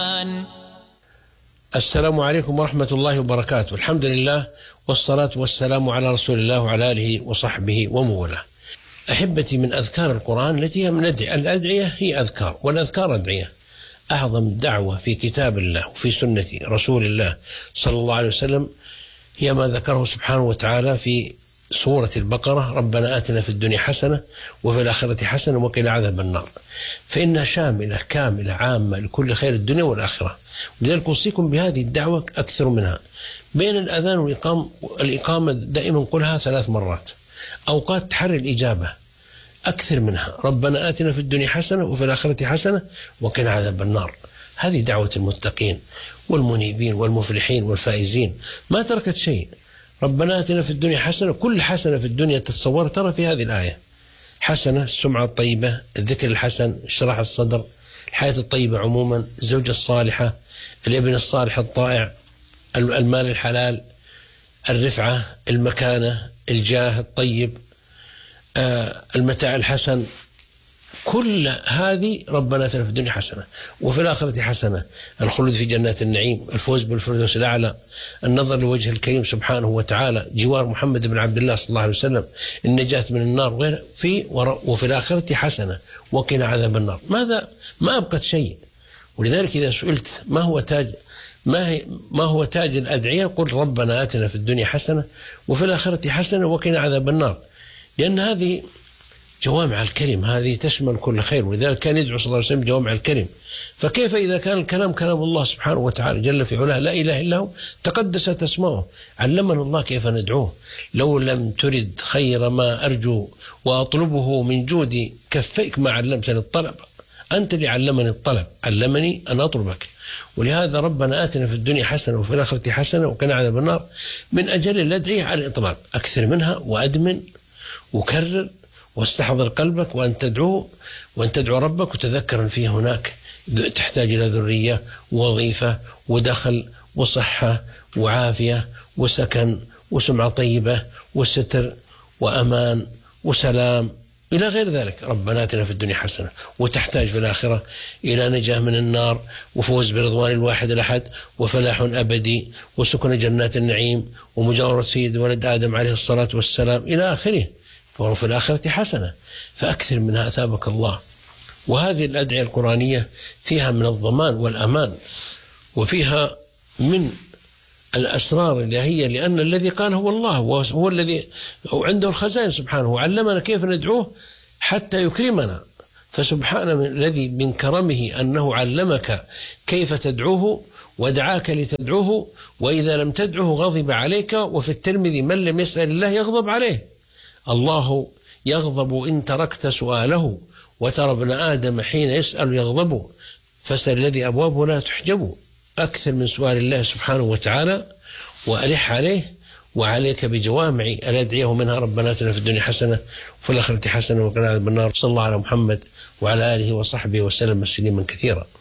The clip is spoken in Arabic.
السلام عليكم ورحمة الله وبركاته. الحمد لله والصلاة والسلام على رسول الله وعلى آله وصحبه وموله. أحبتي، من أذكار القرآن التي هي من الأدعية هي أذكار، والأذكار أدعية. أعظم دعوة في كتاب الله وفي سنة رسول الله صلى الله عليه وسلم هي ما ذكره سبحانه وتعالى في سورة البقرة: ربنا آتنا في الدنيا حسنة وفي الآخرة حسنة وقنا عذاب النار. فإنها شاملة كاملة عامة لكل خير الدنيا والآخرة. ولذلك أوصيكم بهذه الدعوة أكثر منها. بين الأذان والإقامة دائما قلها 3 مرات. أوقات تحري الإجابة أكثر منها: ربنا آتنا في الدنيا حسنة وفي الآخرة حسنة وقنا عذاب النار. هذه دعوة المتقين والمنيبين والمفلحين والفائزين، ما تركت شيء. ربنا آتنا في الدنيا حسنة، كل حسنة في الدنيا تتصور ترى في هذه الآية. حسنة، السمعة الطيبة، الذكر الحسن، اشراح الصدر، الحياة الطيبة عموما، الزوجة الصالحة، الابن الصالح الطائع، المال الحلال، الرفعة، المكانة، الجاه الطيب، المتاع الحسن. كل هذه ربنا آتنا في الدنيا حسنة وفي الآخرة حسنة، الخلود في جنات النعيم، الفوز بالفردوس الأعلى، النظر لوجه الكريم سبحانه وتعالى، جوار محمد بن عبد الله صلى الله عليه وسلم، النجاة من النار وغيره. وفي الآخرة حسنة وقنا عذاب النار. ماذا؟ ما أبقت شيء. ولذلك إذا سئلت ما هو تاج الأدعية، قل ربنا آتنا في الدنيا حسنة وفي الآخرة حسنة وقنا عذاب النار، لأن هذه جوامع الكلم، هذه تشمل كل خير. ولذلك كان يدعو صلى الله عليه وسلم جوامع الكلم. فكيف إذا كان الكلام كلام الله سبحانه وتعالى جل في علاه، لا إله إلا هو، تقدست أسماؤه، علمنا الله كيف ندعوه. لو لم ترد خير ما أرجو وأطلبه من جودي كفيك ما علمتني الطلب. أنت اللي علمني الطلب، علمني أن أطلبك. ولهذا ربنا آتنا في الدنيا حسنة وفي الآخرة حسنة وقنا عذاب النار من أجل الأدعية على الإطلاق. أكثر منها وأدمن وكرر واستحضر قلبك وأن تدعوه وأن تدعو ربك، وتذكر فيه هناك تحتاج إلى ذرية ووظيفة ودخل وصحة وعافية وسكن وسمعة طيبة وستر وأمان وسلام إلى غير ذلك. ربنا آتنا في الدنيا حسنة، وتحتاج في الآخرة إلى نجاة من النار وفوز برضوان الواحد الأحد وفلاح أبدي وسكن جنات النعيم ومجاورة سيد ولد آدم عليه الصلاة والسلام إلى آخره. وفي الآخرة حسنة. فأكثر منها أثابك الله. وهذه الأدعية القرآنية فيها من الضمان والأمان، وفيها من الأسرار الإلهية، لأن الذي قال هو الله، وهو الذي عنده الخزائن سبحانه، وعلمنا كيف ندعوه حتى يكرمنا. فسبحان الذي من كرمه أنه علمك كيف تدعوه ودعاك لتدعوه، وإذا لم تدعوه غضب عليك. وفي الترمذي: من لم يسأل الله يغضب عليه. الله يغضب إن تركت سؤاله، وترى ابن آدم حين يسأل يغضب، فسأل الذي أبوابه لا تحجب. أكثر من سؤال الله سبحانه وتعالى وألح عليه، وعليك بجوامع الأدعية، ومنها ربنا آتنا في الدنيا حسنة وفي الآخرة حسنة وقنا عذاب النار. صلى الله على محمد وعلى آله وصحبه وسلم تسليما كثيرا.